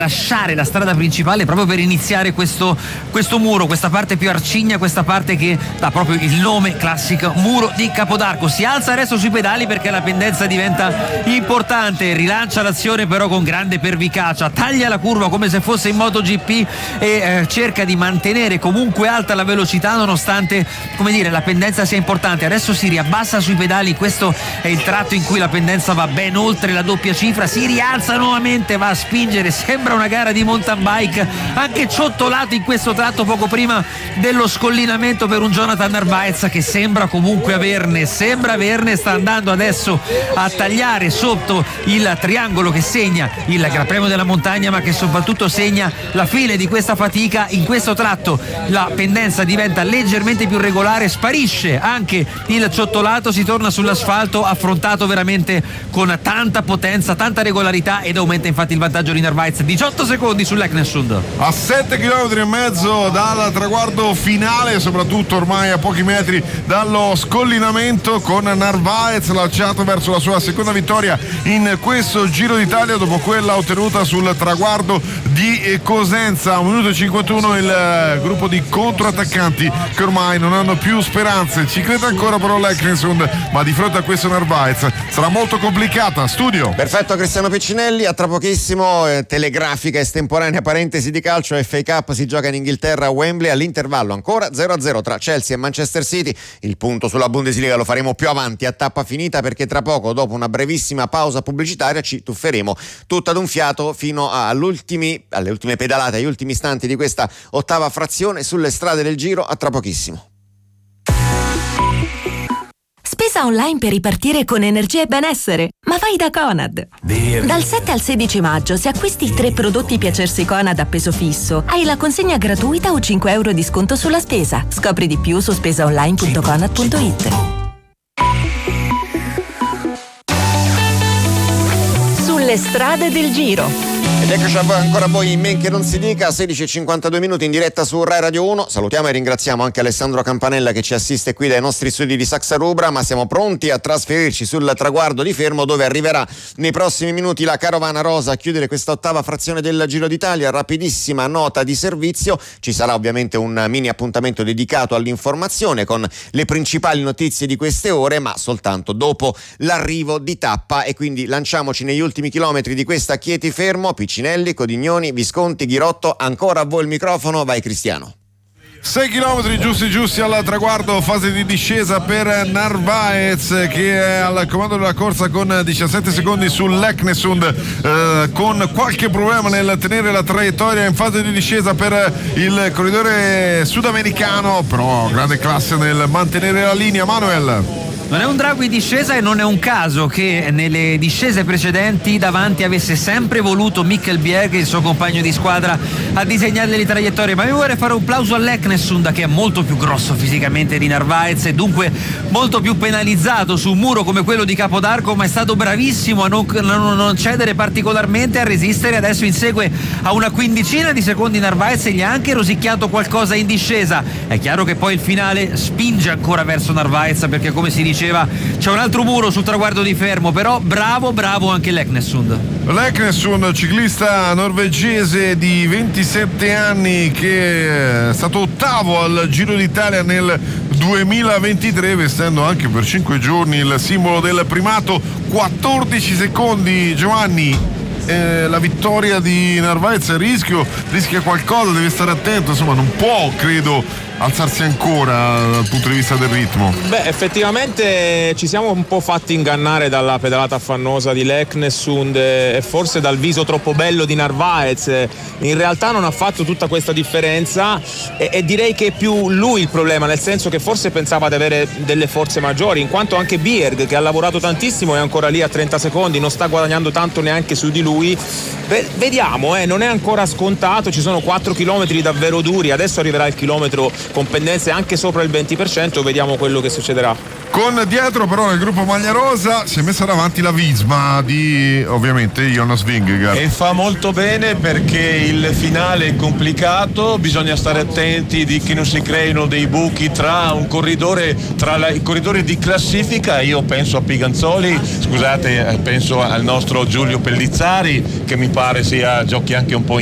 lasciare la strada principale proprio per iniziare questo muro, questa parte più arcigna, questa parte che dà proprio il nome classico muro di Capodarco. Si alza adesso sui pedali perché la pendenza diventa importante, rilancia l'azione però con grande pervicacia, taglia la curva come se fosse in MotoGP e cerca di mantenere comunque alta la velocità nonostante, come dire, la pendenza sia importante. Adesso si riabbassa sui pedali, questo è il tratto in cui la pendenza va ben oltre la doppia cifra, si rialza nuovamente, va a spingere, sembra una gara di mountain bike, anche ciottolato in questo tratto poco prima dello scollinamento per un Jonathan Narvaez che sembra comunque averne, sta andando adesso a tagliare sotto il triangolo che segna il Gran Premio della Montagna, ma che soprattutto segna la fine di questa fatica. In questo tratto la pendenza diventa leggermente più regolare, sparisce anche il ciottolato, si torna sull'asfalto affrontato veramente con tanta potenza, tanta regolarità, ed aumenta infatti il vantaggio di Narvaez, 18 secondi sull'Eknesund. A 7 km e mezzo dal traguardo finale, soprattutto ormai a pochi metri dallo scollinamento, con Narvaez lanciato verso la sua seconda vittoria in questo Giro d'Italia dopo quella ottenuta sul traguardo di Cosenza. 1 minuto e 51 il gruppo di controattaccanti che ormai non hanno più speranze. Ci crede ancora però l'Eknesund, ma di fronte a questo Narvaez sarà molto complicata. Studio. Perfetto Cristiano Piccinelli, a tra pochissimo telegrafica estemporanea parentesi di calcio. FA Cup si gioca in Inghilterra a Wembley, all'intervallo ancora 0-0 tra Chelsea e Manchester City. Il punto sulla Bundesliga lo faremo più avanti a tappa finita, perché tra poco, dopo una brevissima pausa pubblicitaria, ci tufferemo tutto ad un fiato fino alle ultime pedalate, agli ultimi istanti di questa ottava frazione sulle strade del Giro. A tra pochissimo. Spesa online per ripartire con energia e benessere, ma vai da Conad. Dal 7 al 16 maggio, se acquisti 3 prodotti Piacersi Conad a peso fisso, hai la consegna gratuita o 5 euro di sconto sulla spesa. Scopri di più su spesaonline.conad.it. Sulle strade del Giro. Ed eccoci ancora a voi in men che non si dica, 16:52 minuti in diretta su Rai Radio 1. Salutiamo e ringraziamo anche Alessandro Campanella che ci assiste qui dai nostri studi di Saxa Rubra, ma siamo pronti a trasferirci sul traguardo di Fermo, dove arriverà nei prossimi minuti la carovana rosa a chiudere questa ottava frazione del Giro d'Italia. Rapidissima nota di servizio, ci sarà ovviamente un mini appuntamento dedicato all'informazione con le principali notizie di queste ore, ma soltanto dopo l'arrivo di tappa, e quindi lanciamoci negli ultimi chilometri di questa Chieti Fermo. Piccinelli, Codignoni, Visconti, Ghirotto, ancora a voi il microfono, vai Cristiano. 6 chilometri giusti al traguardo, fase di discesa per Narvaez che è al comando della corsa con 17 secondi sull'Eknesund, con qualche problema nel tenere la traiettoria in fase di discesa per il corridore sudamericano, però grande classe nel mantenere la linea. Manuel. Non è un drago in discesa e non è un caso che nelle discese precedenti davanti avesse sempre voluto Mikkel Bjerg, il suo compagno di squadra, a disegnare le traiettorie. Ma io vorrei fare un plauso all'Eknesund, che è molto più grosso fisicamente di Narvaez e dunque molto più penalizzato su un muro come quello di Capodarco, ma è stato bravissimo a non cedere particolarmente, a resistere. Adesso insegue a una quindicina di secondi Narvaez e gli ha anche rosicchiato qualcosa in discesa. È chiaro che poi il finale spinge ancora verso Narvaez, perché come si dice c'è un altro muro sul traguardo di Fermo, però bravo anche l'Eknesund, ciclista norvegese di 27 anni che è stato ottavo al Giro d'Italia nel 2023, vestendo anche per 5 giorni il simbolo del primato. 14 secondi, Giovanni. La vittoria di Narvaez rischia qualcosa, deve stare attento, insomma non può, credo, alzarsi ancora dal punto di vista del ritmo. Beh, effettivamente ci siamo un po' fatti ingannare dalla pedalata affannosa di l'Eknesund e forse dal viso troppo bello di Narvaez. In realtà non ha fatto tutta questa differenza e direi che è più lui il problema, nel senso che forse pensava di avere delle forze maggiori, in quanto anche Bjerg, che ha lavorato tantissimo, è ancora lì a 30 secondi, non sta guadagnando tanto neanche su di lui. Vediamo, non è ancora scontato, ci sono 4 chilometri davvero duri, adesso arriverà il chilometro con pendenze anche sopra il 20%, vediamo quello che succederà. Con dietro però nel gruppo maglia rosa si è messa davanti la Visma di ovviamente Jonas Vingegaard. E fa molto bene perché il finale è complicato, bisogna stare attenti di che non si creino dei buchi tra un corridore, i corridori di classifica. Io penso a Piganzoli, scusate, penso al nostro Giulio Pellizzari, che mi pare giochi anche un po'